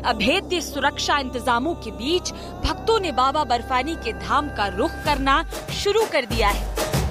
अभेद्य सुरक्षा इंतजामों के बीच भक्तों ने बाबा बर्फानी के धाम का रुख करना शुरू कर दिया है।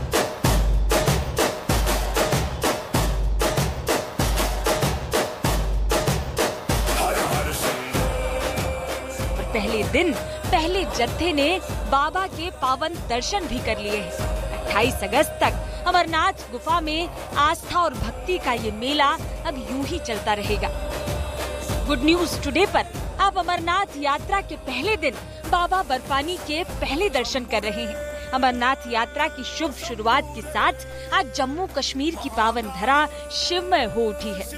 और पहले दिन पहले जत्थे ने बाबा के पावन दर्शन भी कर लिए हैं। 28 अगस्त तक अमरनाथ गुफा में आस्था और भक्ति का ये मेला अब यूं ही चलता रहेगा। गुड न्यूज टुडे पर आप अमरनाथ यात्रा के पहले दिन बाबा बर्फानी के पहले दर्शन कर रहे हैं। अमरनाथ यात्रा की शुभ शुरुआत के साथ आज जम्मू कश्मीर की पावन धरा शिवमय हो उठी है।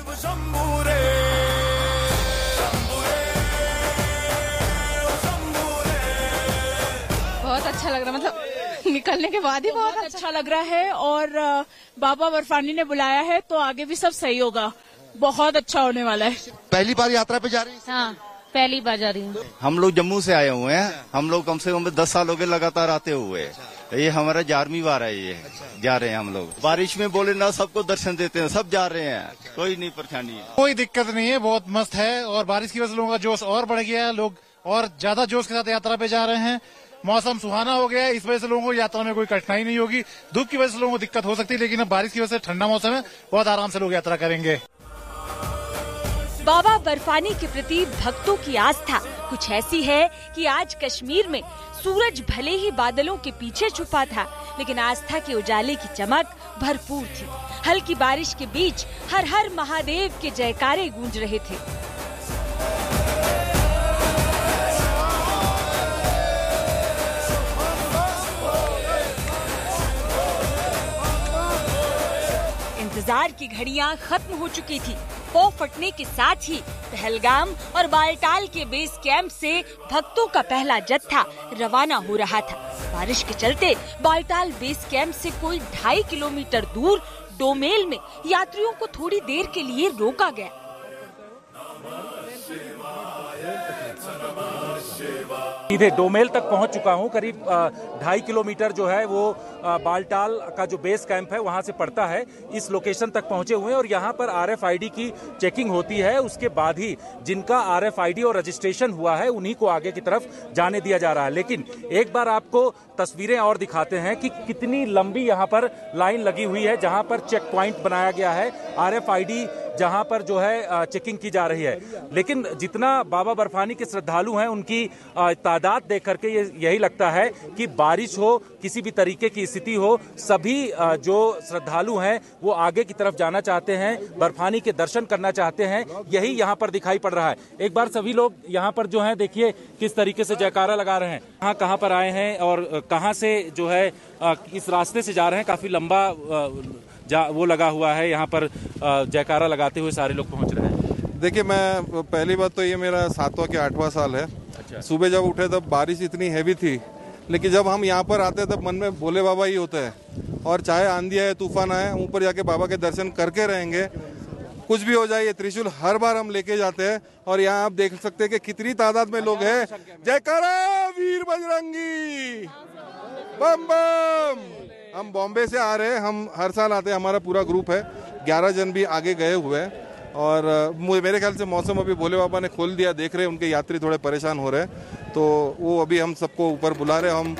बहुत अच्छा लग रहा है, मतलब निकलने के बाद ही बहुत अच्छा लग रहा है। और बाबा बर्फानी ने बुलाया है तो आगे भी सब सही होगा, बहुत अच्छा होने वाला है। पहली बार यात्रा पे जा रहे हैं? हाँ, पहली बार जा रही हूँ। हम लोग जम्मू से आए हुए हैं। हम लोग कम से कम 10 साल हो गए लगातार आते हुए। ये हमारा 11वीं बार है, ये जा रहे हैं हम लोग। बारिश में बोले ना सबको दर्शन देते हैं, सब जा रहे हैं, कोई नहीं परेशानी है, कोई दिक्कत नहीं है, बहुत मस्त है। और बारिश की वजह से लोगों का जोश और बढ़ गया है, लोग और ज्यादा जोश के साथ यात्रा पे जा रहे हैं। मौसम सुहाना हो गया है, इस वजह से लोगों को यात्रा में कोई कठिनाई नहीं होगी। धूप की वजह से लोगों को दिक्कत हो सकती है, लेकिन अब बारिश की वजह से ठंडा मौसम है, बहुत आराम से लोग यात्रा करेंगे। बाबा बर्फानी के प्रति भक्तों की आस्था कुछ ऐसी है कि आज कश्मीर में सूरज भले ही बादलों के पीछे छुपा था, लेकिन आस्था के उजाले की चमक भरपूर थी। हल्की बारिश के बीच हर हर महादेव के जयकारे गूंज रहे थे। इंतजार की घड़ियां खत्म हो चुकी थी। पौ फटने के साथ ही पहलगाम और बालटाल के बेस कैंप से भक्तों का पहला जत्था रवाना हो रहा था। बारिश के चलते बालटाल बेस कैंप से कोई 2.5 किलोमीटर दूर डोमेल में यात्रियों को थोड़ी देर के लिए रोका गया। सीधे डोमेल तक पहुंच चुका हूं। करीब 2.5 किलोमीटर जो है वो बालटाल का जो बेस कैंप है वहां से पड़ता है। इस लोकेशन तक पहुंचे हुए हैं और यहां पर RFID की चेकिंग होती है। उसके बाद ही जिनका RFID और रजिस्ट्रेशन हुआ है उन्हीं को आगे की तरफ जाने दिया जा रहा है। लेकिन एक बार आपको तस्वीरें और दिखाते हैं कि कितनी लंबी यहां पर लाइन लगी हुई है, जहां पर चेक पॉइंट बनाया गया है, RFID जहां पर जो है चेकिंग की जा रही है। लेकिन जितना बाबा बर्फानी के श्रद्धालु हैं उनकी तादाद देख करके यही लगता है कि बारिश हो, किसी भी तरीके की स्थिति हो, सभी जो श्रद्धालु हैं वो आगे की तरफ जाना चाहते हैं, बर्फानी के दर्शन करना चाहते हैं। यही यहाँ पर दिखाई पड़ रहा है। एक बार सभी लोग यहाँ पर जो हैं देखिए किस तरीके से जयकारा लगा रहे हैं। कहाँ पर आए हैं और कहाँ से जो है इस रास्ते से जा रहे हैं। काफी लंबा वो लगा हुआ है, यहाँ पर जयकारा लगाते हुए सारे लोग पहुंच रहे हैं। देखिए, मैं पहली बात तो ये मेरा 7वां के 8वां साल है। अच्छा। सुबह जब उठे तब बारिश इतनी हैवी थी, लेकिन जब हम यहाँ पर आते तब मन में भोले बाबा ही होते हैं। और चाहे आंधी आए तूफान आए, ऊपर जाके बाबा के दर्शन करके रहेंगे। कुछ भी हो जाए, ये त्रिशूल हर बार हम लेके जाते हैं। और यहाँ आप देख सकते हैं कि कितनी तादाद में लोग हैं। जयकारा वीर बजरंगी, बम बम। हम बॉम्बे से आ रहे हैं, हम हर साल आते हैं, हमारा पूरा ग्रुप है। 11 जन भी आगे गए हुए हैं। और मेरे ख्याल से मौसम अभी भोले बाबा ने खोल दिया, देख रहे हैं उनके यात्री थोड़े परेशान हो रहे हैं, तो वो अभी हम सबको ऊपर बुला रहे हैं। हम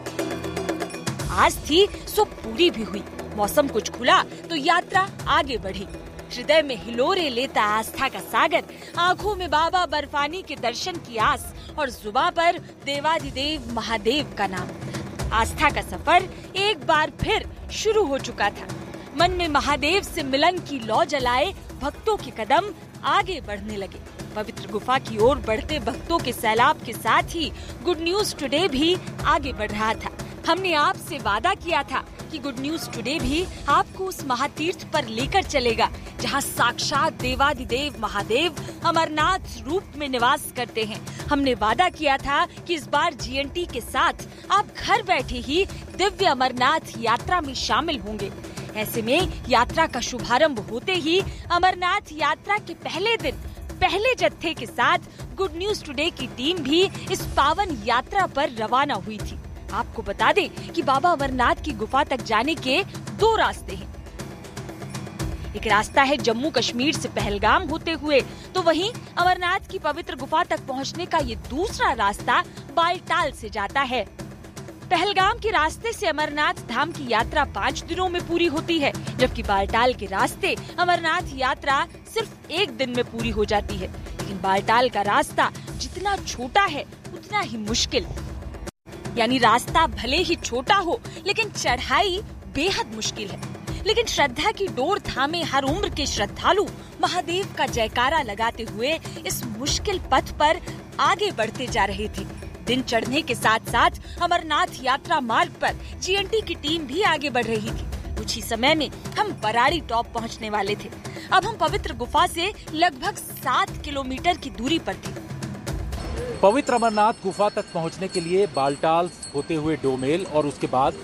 आज थी सो पूरी भी हुई। मौसम कुछ खुला तो यात्रा आगे बढ़ी। हृदय में हिलोरे लेता आस्था का सागर, आंखों में बाबा बर्फानी के दर्शन की आस और जुबां पर देवाधिदेव महादेव का नाम। आस्था का सफर एक बार फिर शुरू हो चुका था। मन में महादेव से मिलन की लौ जलाए भक्तों के कदम आगे बढ़ने लगे। पवित्र गुफा की ओर बढ़ते भक्तों के सैलाब के साथ ही गुड न्यूज टुडे भी आगे बढ़ रहा था। हमने आपसे वादा किया था कि गुड न्यूज टुडे भी आपको उस महातीर्थ पर लेकर चलेगा जहां साक्षात देवाधिदेव महादेव अमरनाथ रूप में निवास करते हैं। हमने वादा किया था कि इस बार GNT के साथ आप घर बैठे ही दिव्य अमरनाथ यात्रा में शामिल होंगे। ऐसे में यात्रा का शुभारंभ होते ही अमरनाथ यात्रा के पहले दिन पहले जत्थे के साथ गुड न्यूज टुडे की टीम भी इस पावन यात्रा पर रवाना हुई थी। आपको बता दें कि बाबा अमरनाथ की गुफा तक जाने के 2 रास्ते हैं। एक रास्ता है जम्मू कश्मीर से पहलगाम होते हुए, तो वहीं अमरनाथ की पवित्र गुफा तक पहुंचने का ये दूसरा रास्ता बालटाल से जाता है। पहलगाम के रास्ते से अमरनाथ धाम की यात्रा 5 दिनों में पूरी होती है, जबकि बालटाल के रास्ते अमरनाथ यात्रा सिर्फ 1 दिन में पूरी हो जाती है। लेकिन बालटाल का रास्ता जितना छोटा है उतना ही मुश्किल, यानी रास्ता भले ही छोटा हो लेकिन चढ़ाई बेहद मुश्किल है। लेकिन श्रद्धा की डोर थामे हर उम्र के श्रद्धालु महादेव का जयकारा लगाते हुए इस मुश्किल पथ पर आगे बढ़ते जा रहे थे। दिन चढ़ने के साथ साथ अमरनाथ यात्रा मार्ग पर जीएनटी की टीम भी आगे बढ़ रही थी। कुछ ही समय में हम बराड़ी टॉप पहुंचने वाले थे। अब हम पवित्र गुफा से लगभग 7 किलोमीटर की दूरी पर थे। पवित्र अमरनाथ गुफा तक पहुंचने के लिए बालटाल होते हुए डोमेल और उसके बाद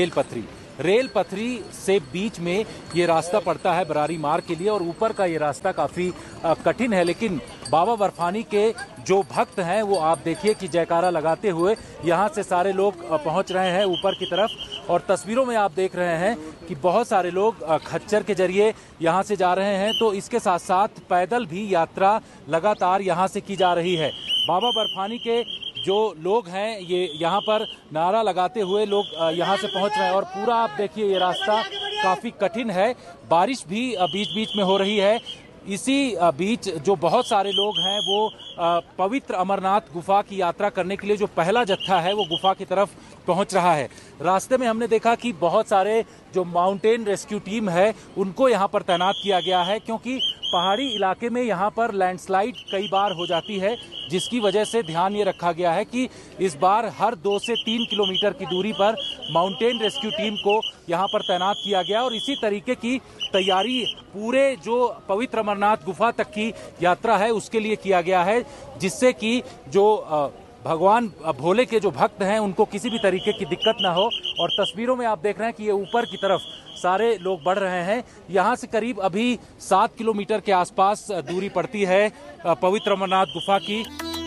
रेल पथरी से बीच में ये रास्ता पड़ता है बरारी मार्ग के लिए, और ऊपर का ये रास्ता काफी कठिन है। लेकिन बाबा बर्फानी के जो भक्त हैं वो आप देखिए कि जयकारा लगाते हुए यहाँ से सारे लोग पहुँच रहे हैं ऊपर की तरफ। और तस्वीरों में आप देख रहे हैं कि बहुत सारे लोग खच्चर के जरिए यहाँ से जा रहे हैं, तो इसके साथ साथ पैदल भी यात्रा लगातार यहाँ से की जा रही है। बाबा बर्फानी के जो लोग हैं ये यहाँ पर नारा लगाते हुए लोग यहाँ से पहुँच रहे हैं। और पूरा आप देखिए ये रास्ता काफी कठिन है, बारिश भी बीच बीच में हो रही है। इसी बीच जो बहुत सारे लोग हैं वो पवित्र अमरनाथ गुफा की यात्रा करने के लिए जो पहला जत्था है वो गुफा की तरफ पहुंच रहा है। रास्ते में हमने देखा कि बहुत सारे जो माउंटेन रेस्क्यू टीम है उनको यहाँ पर तैनात किया गया है, क्योंकि पहाड़ी इलाके में यहाँ पर लैंडस्लाइड कई बार हो जाती है, जिसकी वजह से ध्यान ये रखा गया है कि इस बार हर 2 से 3 किलोमीटर की दूरी पर माउंटेन रेस्क्यू टीम को यहाँ पर तैनात किया गया। और इसी तरीके की तैयारी पूरे जो पवित्र अमरनाथ गुफा तक की यात्रा है उसके लिए किया गया है, जिससे कि जो भगवान भोले के जो भक्त हैं उनको किसी भी तरीके की दिक्कत ना हो। और तस्वीरों में आप देख रहे हैं कि ये ऊपर की तरफ सारे लोग बढ़ रहे हैं। यहाँ से करीब अभी 7 किलोमीटर के आसपास दूरी पड़ती है पवित्र अमरनाथ गुफा की।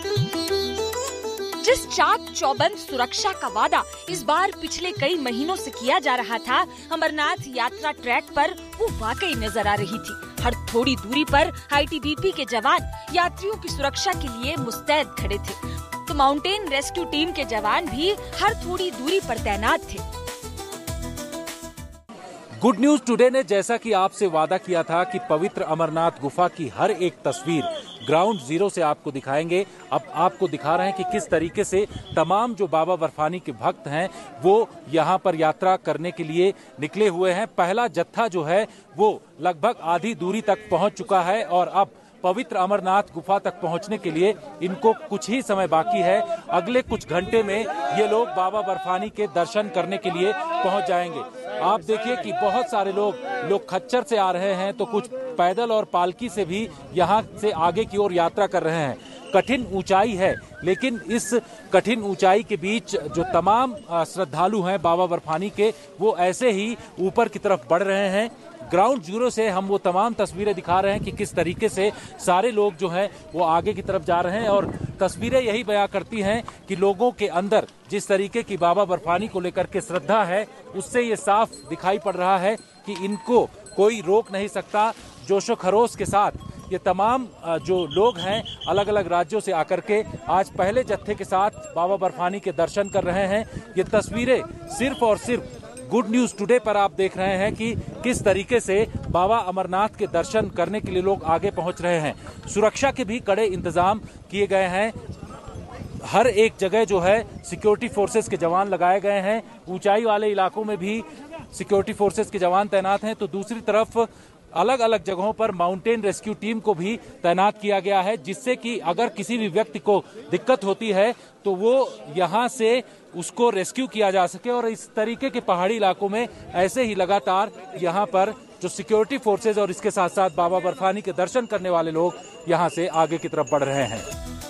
जिस चाक चौबंद सुरक्षा का वादा इस बार पिछले कई महीनों से किया जा रहा था अमरनाथ यात्रा ट्रैक पर, वो वाकई नजर आ रही थी। हर थोड़ी दूरी पर आईटीबीपी के जवान यात्रियों की सुरक्षा के लिए मुस्तैद खड़े थे, तो माउंटेन रेस्क्यू टीम के जवान भी हर थोड़ी दूरी पर तैनात थे। गुड न्यूज टुडे ने जैसा कि आपसे वादा किया था कि पवित्र अमरनाथ गुफा की हर एक तस्वीर ग्राउंड जीरो से आपको दिखाएंगे। अब आपको दिखा रहे हैं कि किस तरीके से तमाम जो बाबा बर्फानी के भक्त हैं वो यहाँ पर यात्रा करने के लिए निकले हुए हैं। पहला जत्था जो है वो लगभग आधी दूरी तक पहुँच चुका है और अब पवित्र अमरनाथ गुफा तक पहुंचने के लिए इनको कुछ ही समय बाकी है। अगले कुछ घंटे में ये लोग बाबा बर्फानी के दर्शन करने के लिए पहुंच जाएंगे। आप देखिए कि बहुत सारे लोग खच्चर से आ रहे हैं, तो कुछ पैदल और पालकी से भी यहाँ से आगे की ओर यात्रा कर रहे हैं। कठिन ऊंचाई है, लेकिन इस कठिन ऊंचाई के बीच जो तमाम श्रद्धालु हैं बाबा बर्फानी के, वो ऐसे ही ऊपर की तरफ बढ़ रहे हैं। ग्राउंड जीरो से हम वो तमाम तस्वीरें दिखा रहे हैं कि किस तरीके से सारे लोग जो हैं वो आगे की तरफ जा रहे हैं। और तस्वीरें यही बयां करती हैं कि लोगों के अंदर जिस तरीके की बाबा बर्फानी को लेकर के श्रद्धा है, उससे ये साफ दिखाई पड़ रहा है कि इनको कोई रोक नहीं सकता। जोशो खरोश के साथ ये तमाम जो लोग हैं अलग अलग राज्यों से आकर के आज पहले जत्थे के साथ बाबा बर्फानी के दर्शन कर रहे हैं। ये तस्वीरें सिर्फ और सिर्फ गुड न्यूज टुडे पर आप देख रहे हैं कि किस तरीके से बाबा अमरनाथ के दर्शन करने के लिए लोग आगे पहुंच रहे हैं। सुरक्षा के भी कड़े इंतजाम किए गए हैं। हर एक जगह जो है सिक्योरिटी फोर्सेस के जवान लगाए गए हैं। ऊंचाई वाले इलाकों में भी सिक्योरिटी फोर्सेस के जवान तैनात हैं, तो दूसरी तरफ अलग अलग जगहों पर माउंटेन रेस्क्यू टीम को भी तैनात किया गया है, जिससे कि अगर किसी भी व्यक्ति को दिक्कत होती है तो वो यहाँ से उसको रेस्क्यू किया जा सके। और इस तरीके के पहाड़ी इलाकों में ऐसे ही लगातार यहाँ पर जो सिक्योरिटी फोर्सेज और इसके साथ साथ बाबा बर्फानी के दर्शन करने वाले लोग यहाँ से आगे की तरफ बढ़ रहे हैं।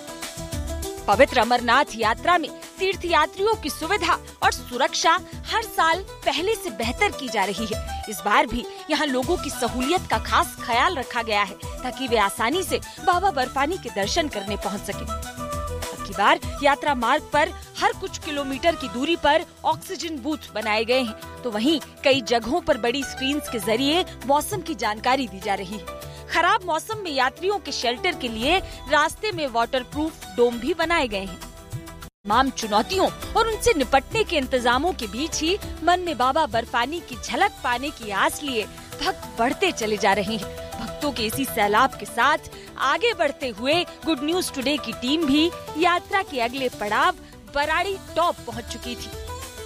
पवित्र अमरनाथ यात्रा में तीर्थयात्रियों की सुविधा और सुरक्षा हर साल पहले से बेहतर की जा रही है। इस बार भी यहाँ लोगों की सहूलियत का खास ख्याल रखा गया है, ताकि वे आसानी से बाबा बर्फानी के दर्शन करने पहुँच सके। की बार यात्रा मार्ग पर हर कुछ किलोमीटर की दूरी पर ऑक्सीजन बूथ बनाए गए हैं, तो वहीं कई जगहों पर बड़ी स्क्रीन के जरिए मौसम की जानकारी दी जा रही है। खराब मौसम में यात्रियों के शेल्टर के लिए रास्ते में वाटरप्रूफ डोम भी बनाए गए हैं। तमाम चुनौतियों और उनसे निपटने के इंतजामों के बीच ही मन में बाबा बर्फानी की झलक पाने की आस लिए भक्त बढ़ते चले जा रहे हैं। भक्तों के इसी सैलाब के साथ आगे बढ़ते हुए गुड न्यूज टुडे की टीम भी यात्रा के अगले पड़ाव बराड़ी टॉप पहुंच चुकी थी।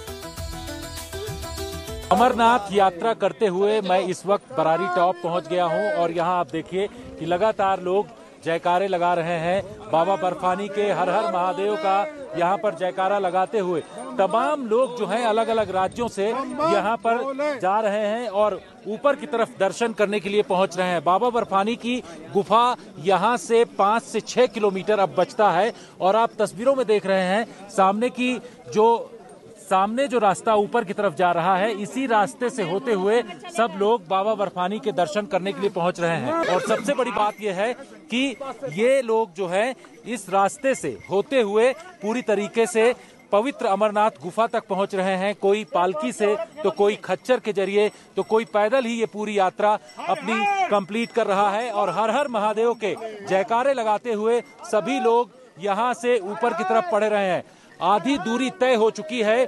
अमरनाथ यात्रा करते हुए मैं इस वक्त बराड़ी टॉप पहुंच गया हूं और यहां आप देखिए कि लगातार लोग जयकारे लगा रहे हैं। बाबा बर्फानी के हर हर महादेव का यहाँ पर जयकारा लगाते हुए तमाम लोग जो हैं अलग अलग राज्यों से यहाँ पर जा रहे हैं और ऊपर की तरफ दर्शन करने के लिए पहुंच रहे हैं। बाबा बर्फानी की गुफा यहाँ से 5 से 6 किलोमीटर अब बचता है और आप तस्वीरों में देख रहे हैं सामने जो रास्ता ऊपर की तरफ जा रहा है, इसी रास्ते से होते हुए सब लोग बाबा बर्फानी के दर्शन करने के लिए पहुंच रहे हैं। और सबसे बड़ी बात यह है कि ये लोग जो है इस रास्ते से होते हुए पूरी तरीके से पवित्र अमरनाथ गुफा तक पहुंच रहे हैं। कोई पालकी से तो कोई खच्चर के जरिए तो कोई पैदल ही ये पूरी यात्रा अपनी कंप्लीट कर रहा है और हर हर महादेव के जयकारे लगाते हुए सभी लोग यहाँ से ऊपर की तरफ बढ़ रहे हैं। आधी दूरी तय हो चुकी है।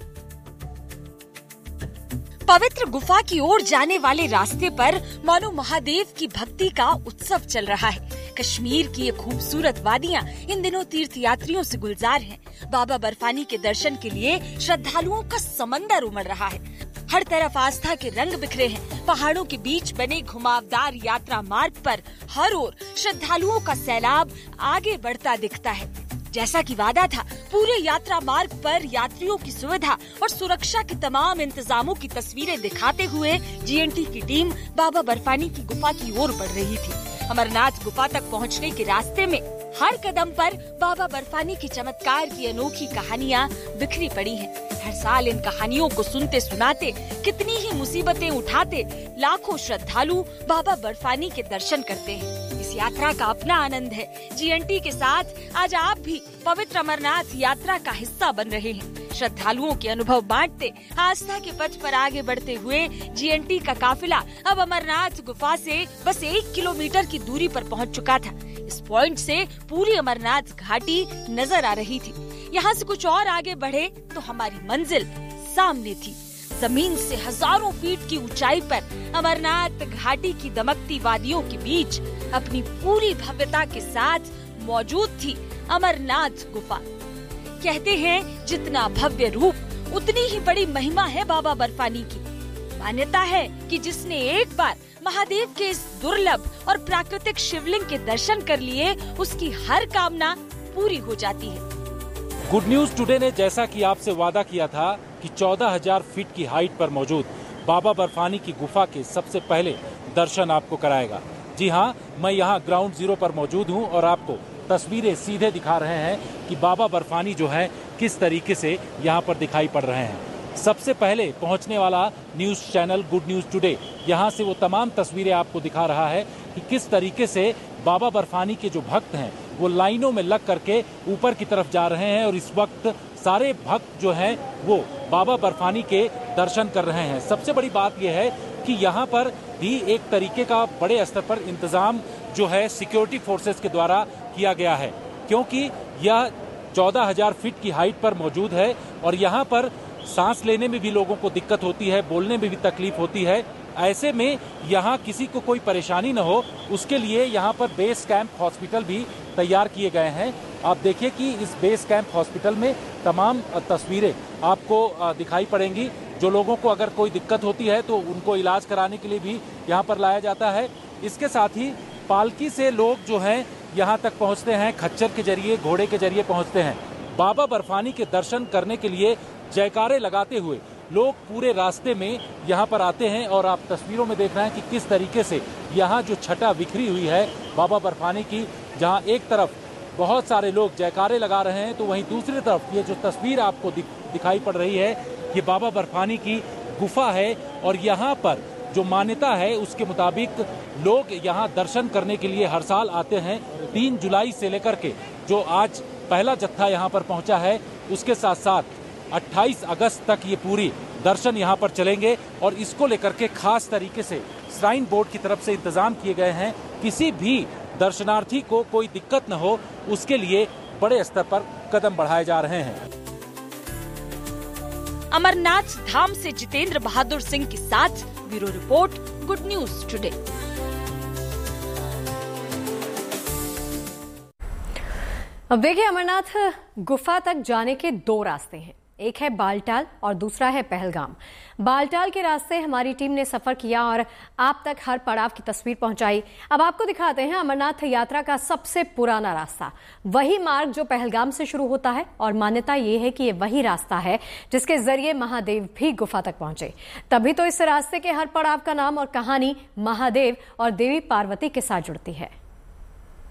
पवित्र गुफा की ओर जाने वाले रास्ते पर मानो महादेव की भक्ति का उत्सव चल रहा है। कश्मीर की ये खूबसूरत वादियां इन दिनों तीर्थ यात्रियों से गुलजार हैं। बाबा बर्फानी के दर्शन के लिए श्रद्धालुओं का समंदर उमड़ रहा है। हर तरफ आस्था के रंग बिखरे हैं। पहाड़ों के बीच बने घुमावदार यात्रा मार्ग पर हर ओर श्रद्धालुओं का सैलाब आगे बढ़ता दिखता है। जैसा कि वादा था, पूरे यात्रा मार्ग पर यात्रियों की सुविधा और सुरक्षा के तमाम इंतजामों की तस्वीरें दिखाते हुए जीएनटी की टीम बाबा बर्फानी की गुफा की ओर बढ़ रही थी। अमरनाथ गुफा तक पहुंचने के रास्ते में हर कदम पर बाबा बर्फानी के चमत्कार की अनोखी कहानियां बिखरी पड़ी हैं। हर साल इन कहानियों को सुनते सुनाते कितनी ही मुसीबतें उठाते लाखों श्रद्धालु बाबा बर्फानी के दर्शन करते हैं। इस यात्रा का अपना आनंद है। जीएनटी के साथ आज आप भी पवित्र अमरनाथ यात्रा का हिस्सा बन रहे हैं। श्रद्धालुओं के अनुभव बांटते आस्था के पथ पर आगे बढ़ते हुए जीएनटी का काफिला अब अमरनाथ गुफा से बस 1 किलोमीटर की दूरी पर पहुंच चुका था। इस पॉइंट से पूरी अमरनाथ घाटी नजर आ रही थी। यहाँ से कुछ और आगे बढ़े तो हमारी मंजिल सामने थी। जमीन से हजारों फीट की ऊंचाई पर अमरनाथ घाटी की दमकती वादियों के बीच अपनी पूरी भव्यता के साथ मौजूद थी अमरनाथ गुफा। कहते हैं जितना भव्य रूप उतनी ही बड़ी महिमा है बाबा बर्फानी की। मान्यता है कि जिसने एक बार महादेव के इस दुर्लभ और प्राकृतिक शिवलिंग के दर्शन कर लिए उसकी हर कामना पूरी हो जाती है। गुड न्यूज टुडे ने जैसा कि आपसे वादा किया था कि 14,000 फीट की हाइट पर मौजूद बाबा बर्फानी की गुफा के सबसे पहले दर्शन आपको कराएगा। जी हाँ, मैं यहाँ ग्राउंड जीरो पर मौजूद हूँ और आपको तस्वीरें सीधे दिखा रहे हैं कि बाबा बर्फानी जो है किस तरीके से यहाँ पर दिखाई पड़ रहे हैं। सबसे पहले पहुंचने वाला news channel good news today यहाँ से वो तमाम तस्वीरें आपको दिखा रहा है कि किस तरीके से बाबा बर्फानी के जो भक्त हैं वो लाइनों में लग करके ऊपर की तरफ जा रहे हैं और इस वक्त सारे भक्त जो हैं वो बाबा बर्फानी के दर्शन कर रहे हैं। सबसे बड़ी बात यह है कि यहाँ पर भी एक तरीके का बड़े स्तर पर इंतजाम जो है सिक्योरिटी फोर्सेस के द्वारा किया गया है, क्योंकि यह 14,000 फीट की हाइट पर मौजूद है और यहाँ पर सांस लेने में भी लोगों को दिक्कत होती है, बोलने में भी तकलीफ होती है। ऐसे में यहाँ किसी को कोई परेशानी न हो उसके लिए यहाँ पर बेस कैंप हॉस्पिटल भी तैयार किए गए हैं। आप देखिए कि इस बेस कैंप हॉस्पिटल में तमाम तस्वीरें आपको दिखाई पड़ेंगी। जो लोगों को अगर कोई दिक्कत होती है तो उनको इलाज कराने के लिए भी यहाँ पर लाया जाता है। इसके साथ ही पालकी से लोग जो हैं यहाँ तक पहुँचते हैं, खच्चर के जरिए, घोड़े के जरिए पहुँचते हैं। बाबा बर्फानी के दर्शन करने के लिए जयकारे लगाते हुए लोग पूरे रास्ते में यहाँ पर आते हैं और आप तस्वीरों में देख रहे हैं कि किस तरीके से यहाँ जो छटा बिखरी हुई है बाबा बर्फानी की, जहाँ एक तरफ बहुत सारे लोग जयकारे लगा रहे हैं तो वहीं दूसरी तरफ ये जो तस्वीर आपको दिखाई पड़ रही है ये बाबा बर्फानी की गुफा है। और यहाँ पर जो मान्यता है उसके मुताबिक लोग यहाँ दर्शन करने के लिए हर साल आते हैं। 3 जुलाई से लेकर के जो आज पहला जत्था यहाँ पर पहुंचा है। उसके साथ साथ 28 अगस्त तक ये पूरी दर्शन यहाँ पर चलेंगे और इसको लेकर के खास तरीके से श्राइन बोर्ड की तरफ से इंतजाम किए गए हैं। किसी भी दर्शनार्थी को कोई दिक्कत न हो, उसके लिए बड़े स्तर पर कदम बढ़ाए जा रहे हैं। अमरनाथ धाम से जितेंद्र बहादुर सिंह के साथ bureau report, good news today. अब देखिए, अमरनाथ गुफा तक जाने के 2 रास्ते हैं। एक है बालटाल और दूसरा है पहलगाम। बालटाल के रास्ते हमारी टीम ने सफर किया और आप तक हर पड़ाव की तस्वीर पहुंचाई। अब आपको दिखाते हैं अमरनाथ यात्रा का सबसे पुराना रास्ता, वही मार्ग जो पहलगाम से शुरू होता है। और मान्यता ये है कि ये वही रास्ता है जिसके जरिए महादेव भी गुफा तक पहुंचे। तभी तो इस रास्ते के हर पड़ाव का नाम और कहानी महादेव और देवी पार्वती के साथ जुड़ती है।